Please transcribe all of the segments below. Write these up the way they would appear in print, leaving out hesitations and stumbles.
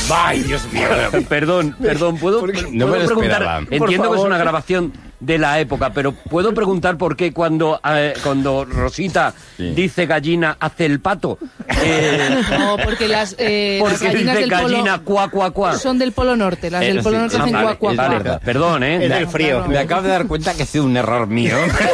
¡Ay, Dios mío! Perdón, ¿puedo No me lo preguntar? esperaba. Entiendo que es una grabación de la época, pero ¿puedo preguntar por qué cuando Rosita dice gallina hace el pato? No, porque las gallinas dice del gallina polo cuá, cuá, cuá. son del Polo Norte. Las del Polo Norte hacen vale, cuá, cuá, cuá. vale, perdón, Es del frío. Claro. Me acabo de dar cuenta que ha sido un error mío.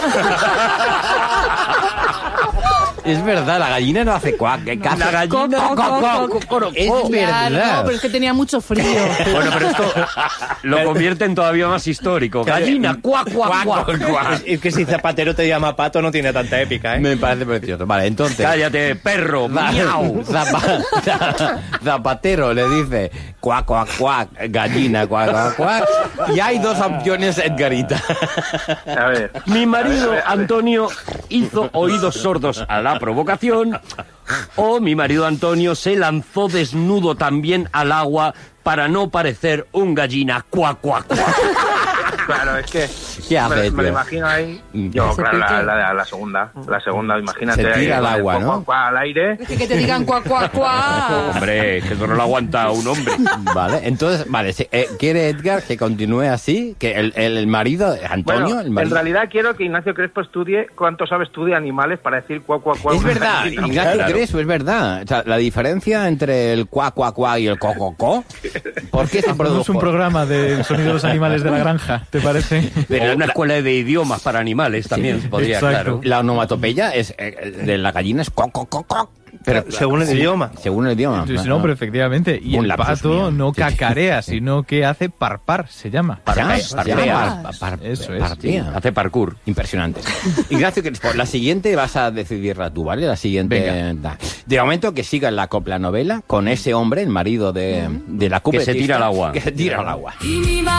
Es verdad, la gallina no hace cuac. La gallina... Es Claro, verdad. no, pero es que tenía mucho frío. Bueno, pero esto lo convierte en todavía más histórico. Gallina, cuá, cuá, cuá. Es que si Zapatero te llama Pato no tiene tanta épica, ¿eh? Me parece precioso. Vale, entonces... Cállate, perro, miau. Zapatero le dice cuac, cuac, cuac, gallina, cuac, cuac, cuac. Y hay dos opciones, Edgarita. A ver. Mi marido Antonio hizo oídos sordos a la provocación, o mi marido Antonio se lanzó desnudo también al agua para no parecer un gallina cuá, cuá, cuá. Claro, es que ¿Qué hace, me lo tío? imagino ahí. Yo, Se claro, pique. la segunda. La segunda, imagínate. Se tira ahí, al agua, cuá, ¿no? cuá, cuá, al aire. Es que te digan cuá, cuá, cuá. Hombre, que eso no lo aguanta un hombre. Vale, entonces, vale, ¿quiere Edgar que continúe así? Que el marido, Antonio, Bueno, el marido... en realidad quiero que Ignacio Crespo estudie cuánto sabe de animales para decir cuá, cuá, cuá. Es una verdad, gallina. Ignacio Claro. Crespo, es verdad. O sea, la diferencia entre el cuá, cuá, cuá y el co, co, co, ¿por qué se Hacemos produjo? un programa de sonido de los animales de la granja, ¿te parece? Pero una escuela de idiomas para animales también se podría, exacto. claro. La onomatopeya es, de la gallina es co, co, co, co. Pero, Según el idioma. Según el idioma. Sí, no, pero efectivamente. Y Un el lapsus pato mío. no Sí. cacarea, sino que hace parpar, se llama. Parpea. Eso es. Parpea. Hace parkour. Impresionante. Ignacio Crespo, la siguiente vas a decidirla tú, ¿vale? La siguiente. Venga. De momento que siga la copla novela con ese hombre, el marido de la cupletista, se tira al agua. Que se tira al agua.